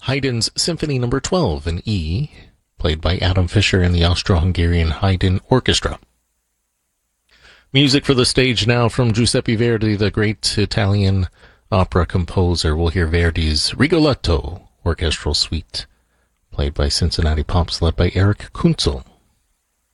Haydn's Symphony No. 12 in E, played by Adam Fischer and the Austro-Hungarian Haydn Orchestra. Music for the stage now from Giuseppe Verdi, the great Italian opera composer. We'll hear Verdi's Rigoletto Orchestral Suite, played by Cincinnati Pops, led by Eric Kunzel.